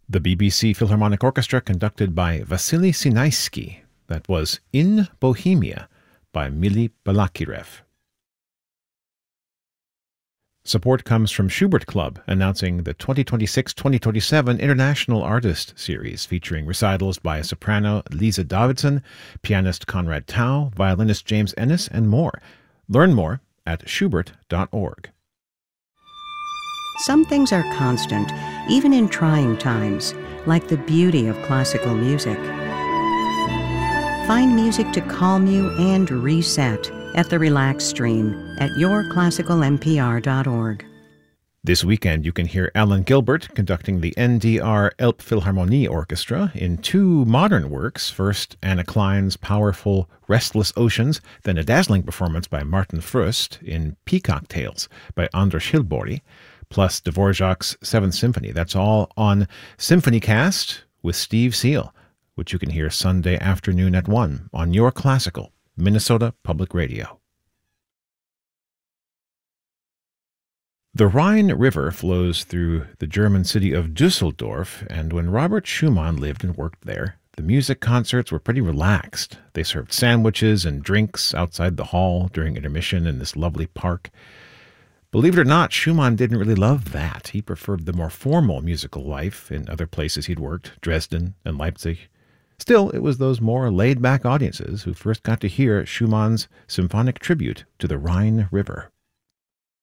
The BBC Philharmonic Orchestra conducted by Vasily Sinaisky. That was In Bohemia by Mili Balakirev. Support comes from Schubert Club, announcing the 2026-2027 International Artist Series, featuring recitals by soprano Lisa Davidson, pianist Conrad Tao, violinist James Ennis, and more. Learn more at schubert.org. Some things are constant, even in trying times, like the beauty of classical music. Find music to calm you and reset at the Relax Stream at yourclassicalmpr.org. This weekend you can hear Alan Gilbert conducting the NDR Elbphilharmonie Orchestra in two modern works. First, Anna Klein's powerful Restless Oceans, then a dazzling performance by Martin Fröst in Peacock Tales by Andras Hilbori, plus Dvorak's Seventh Symphony. That's all on SymphonyCast with Steve Seal, which you can hear Sunday afternoon at 1 on Your Classical, Minnesota Public Radio. The Rhine River flows through the German city of Düsseldorf, and when Robert Schumann lived and worked there, the music concerts were pretty relaxed. They served sandwiches and drinks outside the hall during intermission in this lovely park. Believe it or not, Schumann didn't really love that. He preferred the more formal musical life in other places he'd worked, Dresden and Leipzig. Still, it was those more laid-back audiences who first got to hear Schumann's symphonic tribute to the Rhine River.